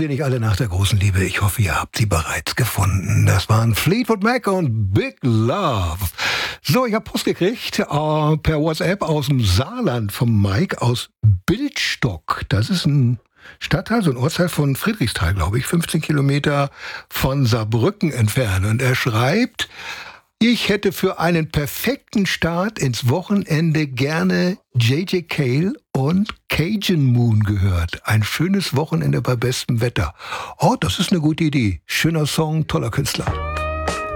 wir nicht alle nach der großen Liebe? Ich hoffe, ihr habt sie bereits gefunden. Das waren Fleetwood Mac und Big Love. So, ich habe Post gekriegt per WhatsApp aus dem Saarland vom Mike aus Bildstock. Das ist ein Stadtteil, so ein Ortsteil von Friedrichsthal, glaube ich, 15 Kilometer von Saarbrücken entfernt. Und er schreibt: Ich hätte für einen perfekten Start ins Wochenende gerne J.J. Cale und Cajun Moon gehört. Ein schönes Wochenende bei bestem Wetter. Oh, das ist eine gute Idee. Schöner Song, toller Künstler.